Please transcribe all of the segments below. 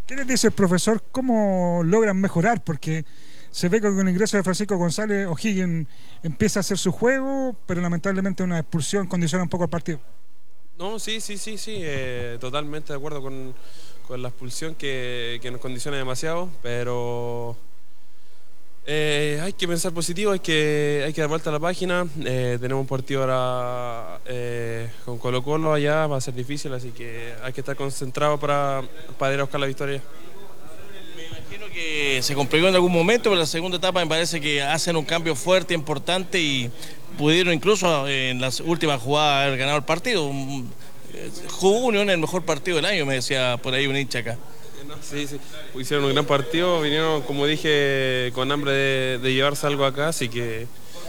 ¿Qué les dice el profesor? ¿Cómo logran mejorar? Porque se ve que con el ingreso de Francisco González, O'Higgins empieza a hacer su juego, pero lamentablemente una expulsión condiciona un poco el partido. No, sí, sí, sí, sí, totalmente de acuerdo con la expulsión que nos condiciona demasiado, pero hay que pensar positivo, hay que dar vuelta a la página. Tenemos un partido ahora con Colo-Colo allá, va a ser difícil, así que hay que estar concentrado para ir a buscar la victoria. Me imagino que se complicó en algún momento, pero en la segunda etapa me parece que hacen un cambio fuerte, importante y pudieron incluso en las últimas jugadas haber ganado el partido. Jugó Unión el mejor partido del año, me decía por ahí un hincha acá. No, sí, sí, hicieron un gran partido, vinieron, como dije, con hambre de llevarse algo acá, así que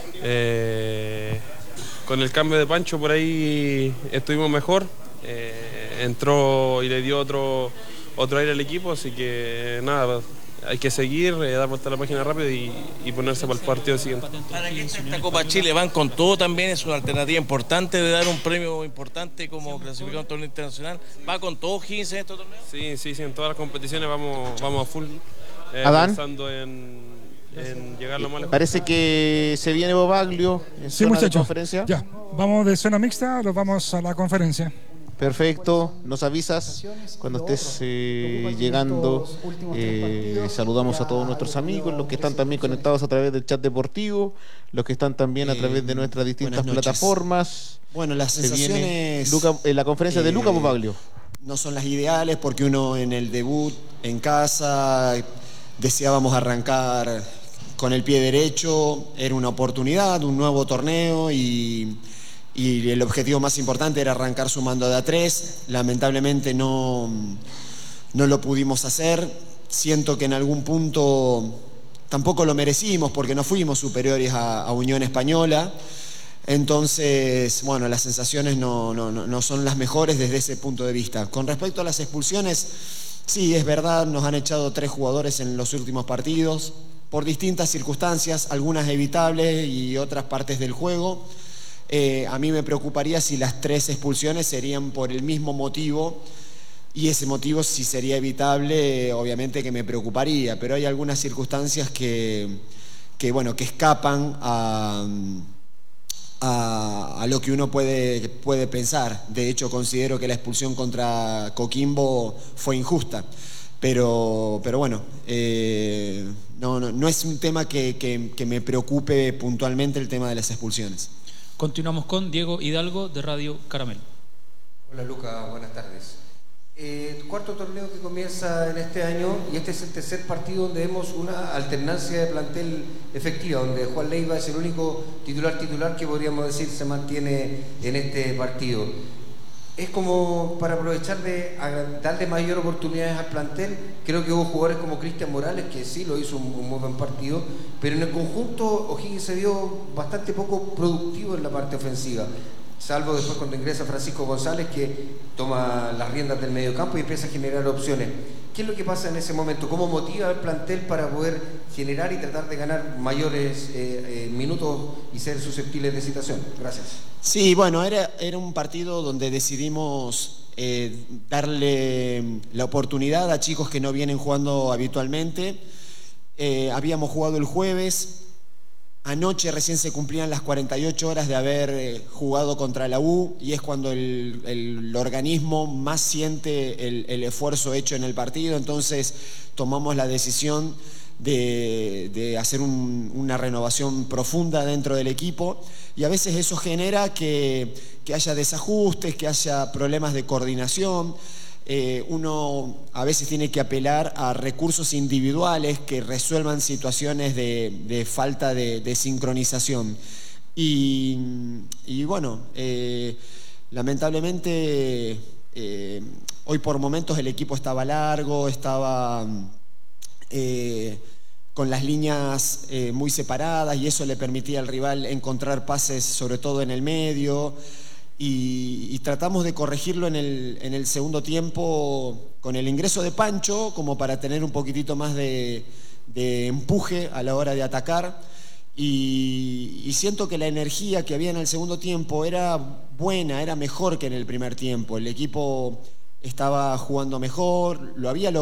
con el cambio de Pancho por ahí estuvimos mejor, entró y le dio otro aire al equipo, así que nada, hay que seguir, dar vuelta a la página rápido y ponerse para el partido siguiente. Para que esta Copa Chile van con todo también, es una alternativa importante de dar un premio importante como clasificado a un torneo internacional. ¿Va con todo Higgins en estos torneos? Sí, sí, sí, en todas las competiciones vamos a full, Adán, pensando en llegar lo más lejos. parece que se viene Bobaglio en Sí, zona de muchachos. conferencia. Ya, vamos de zona mixta, nos vamos a la conferencia. Perfecto, nos avisas cuando estés llegando. Saludamos a todos nuestros amigos, los que están también conectados a través del chat deportivo, los que están también a través de nuestras distintas Buenas noches. plataformas. Bueno, las Se viene sensaciones la conferencia de Luca Bobaglio. no son las ideales porque uno en el debut en casa deseábamos arrancar con el pie derecho, era una oportunidad, un nuevo torneo y el objetivo más importante era arrancar sumando de a tres. Lamentablemente no lo pudimos hacer. Siento que en algún punto tampoco lo merecimos porque no fuimos superiores a Unión Española. Entonces, bueno, las sensaciones no son las mejores desde ese punto de vista. Con respecto a las expulsiones, sí, es verdad, nos han echado 3 jugadores en los últimos partidos por distintas circunstancias, algunas evitables y otras partes del juego. A mí me preocuparía si las 3 expulsiones serían por el mismo motivo y ese motivo si sería evitable, obviamente que me preocuparía, pero hay algunas circunstancias que escapan a lo que uno puede pensar. De hecho, considero que la expulsión contra Coquimbo fue injusta. Pero bueno, no es un tema que me preocupe puntualmente el tema de las expulsiones. Continuamos con Diego Hidalgo de Radio Caramelo. Hola Luca, buenas tardes. Cuarto torneo que comienza en este año y este es el tercer partido donde vemos una alternancia de plantel efectiva, donde Juan Leiva es el único titular que podríamos decir se mantiene en este partido. Es como para aprovechar de darle mayor oportunidades al plantel. Creo que hubo jugadores como Cristian Morales, que sí lo hizo un muy buen partido, pero en el conjunto O'Higgins se vio bastante poco productivo en la parte ofensiva, salvo después cuando ingresa Francisco González, que toma las riendas del mediocampo y empieza a generar opciones. ¿Qué es lo que pasa en ese momento? ¿Cómo motiva al plantel para poder generar y tratar de ganar mayores minutos y ser susceptibles de situación? Gracias. Sí, bueno, era un partido donde decidimos darle la oportunidad a chicos que no vienen jugando habitualmente. Habíamos jugado el jueves. Anoche recién se cumplían las 48 horas de haber jugado contra la U y es cuando el organismo más siente el esfuerzo hecho en el partido. Entonces tomamos la decisión de hacer una renovación profunda dentro del equipo y a veces eso genera que haya desajustes, que haya problemas de coordinación. Uno a veces tiene que apelar a recursos individuales que resuelvan situaciones de falta de sincronización. Y bueno, lamentablemente hoy por momentos el equipo estaba largo, estaba con las líneas muy separadas y eso le permitía al rival encontrar pases sobre todo en el medio. Y tratamos de corregirlo en el segundo tiempo con el ingreso de Pancho como para tener un poquitito más de empuje a la hora de atacar y siento que la energía que había en el segundo tiempo era buena, era mejor que en el primer tiempo. El equipo estaba jugando mejor, lo había logrado